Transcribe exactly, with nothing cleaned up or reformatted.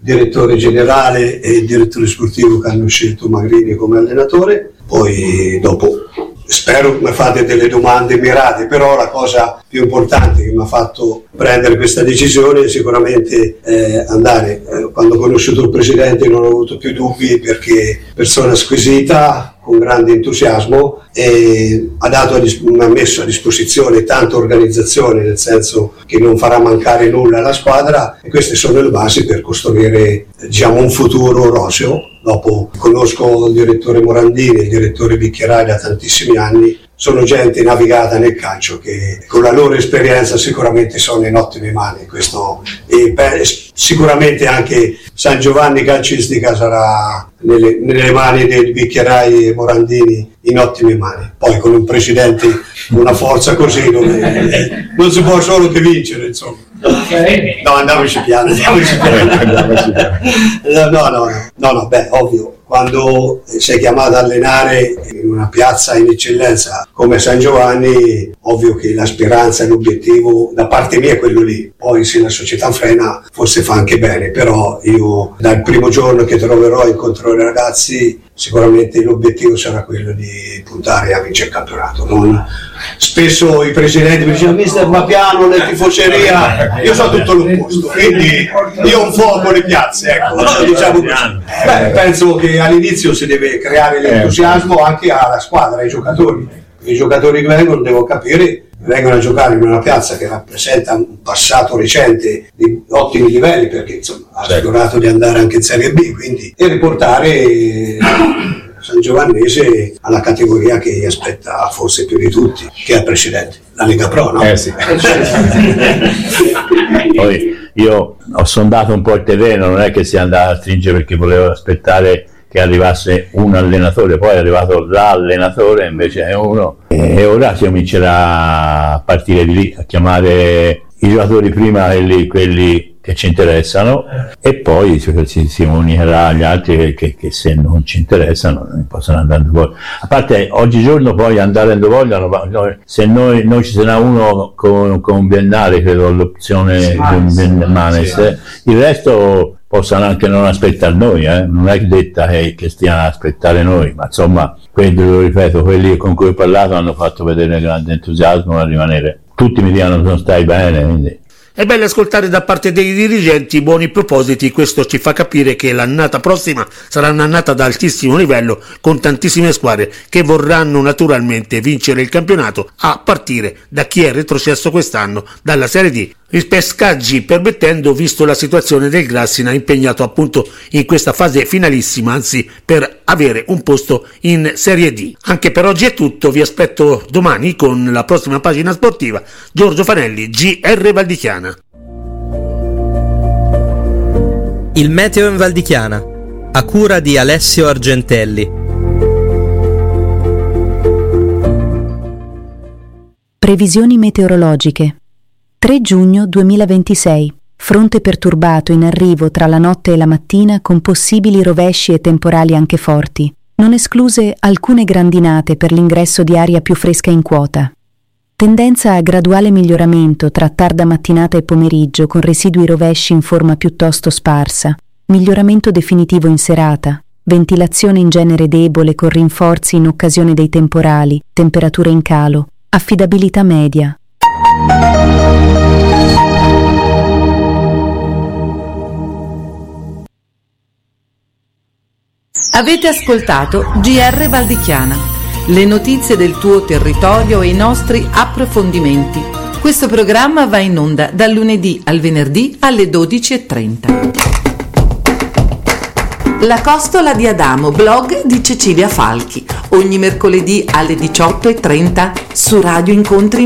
direttore generale e il direttore sportivo che hanno scelto Magrini come allenatore. Poi dopo spero che mi fate delle domande mirate, però la cosa più importante che mi ha fatto prendere questa decisione è sicuramente eh, andare. Eh, quando ho conosciuto il presidente non ho avuto più dubbi, perché persona squisita, con grande entusiasmo, e ha, dato a dis- ha messo a disposizione tanta organizzazione, nel senso che non farà mancare nulla alla squadra, e queste sono le basi per costruire, diciamo, un futuro roseo. Dopo conosco il direttore Morandini e il direttore Bicchierai da tantissimi anni, sono gente navigata nel calcio che con la loro esperienza sicuramente sono in ottime mani. Questo, e beh, sicuramente anche San Giovanni calcistica sarà nelle, nelle mani dei Bicchierai e Morandini, in ottime mani. Poi con un presidente con una forza così dove non si può solo che vincere, insomma. Okay. No, andiamoci piano, andiamoci piano. No, no, no, no, no, beh, ovvio, quando sei chiamato a allenare in una piazza in eccellenza come San Giovanni, ovvio che la speranza e l'obiettivo da parte mia è quello lì. Poi se la società frena forse fa anche bene, però io dal primo giorno che troverò incontrerò i ragazzi, sicuramente l'obiettivo sarà quello di puntare a vincere il campionato. Non... Spesso i presidenti mi dicono mister ma piano, le tifoseria, io so tutto l'opposto, quindi io un fuoco le piazze, ecco, diciamo così. Beh, penso che all'inizio si deve creare l'entusiasmo anche alla squadra, ai giocatori. I giocatori che vengono devono capire, vengono a giocare in una piazza che rappresenta un passato recente di ottimi livelli, perché insomma ha sicurato di andare anche in Serie B, quindi, e riportare San Giovannese alla categoria che gli aspetta forse più di tutti, che è il precedente, la Lega Pro, no? Eh sì. Poi io ho sondato un po' il terreno, non è che si andava a stringere perché volevo aspettare che arrivasse un allenatore, poi è arrivato l'allenatore, invece è uno, e ora si comincerà a partire di lì, a chiamare i giocatori prima, quelli, quelli che ci interessano, e poi si, si unirà agli altri che, che, che se non ci interessano non possono andare in voglia. A parte oggigiorno poi andare in voglia, se noi, noi ci sarà uno con, con un biennale, credo l'opzione sì, di un biennale, sì, sì. Il resto possono anche non aspettare noi, eh? Non è detta che, che stiano ad aspettare noi, ma insomma, quelli, lo ripeto, quelli con cui ho parlato hanno fatto vedere grande entusiasmo a rimanere. Tutti mi dicono non stai bene, quindi. È bello ascoltare da parte dei dirigenti buoni propositi, questo ci fa capire che l'annata prossima sarà un'annata ad altissimo livello, con tantissime squadre che vorranno naturalmente vincere il campionato, a partire da chi è retrocesso quest'anno dalla Serie D. Rispescaggi permettendo, visto la situazione del Grassina impegnato appunto in questa fase finalissima, anzi per avere un posto in Serie D. Anche per oggi è tutto, vi aspetto domani con la prossima pagina sportiva. Giorgio Fanelli, G R Valdichiana. Il meteo in Valdichiana, a cura di Alessio Argentelli. Previsioni meteorologiche. tre giugno duemilaventisei. Fronte perturbato in arrivo tra la notte e la mattina con possibili rovesci e temporali anche forti, non escluse alcune grandinate per l'ingresso di aria più fresca in quota. Tendenza a graduale miglioramento tra tarda mattinata e pomeriggio con residui rovesci in forma piuttosto sparsa, miglioramento definitivo in serata, ventilazione in genere debole con rinforzi in occasione dei temporali, temperature in calo, affidabilità media. Avete ascoltato G R Valdichiana, le notizie del tuo territorio e i nostri approfondimenti. Questo programma va in onda dal lunedì al venerdì alle dodici e trenta. La costola di Adamo, blog di Cecilia Falchi, ogni mercoledì alle diciotto e trenta su Radio Incontri